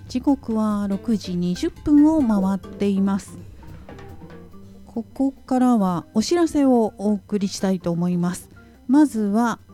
時刻は6時20分を回っています。ここからはお知らせをお送りしたいと思います。まずは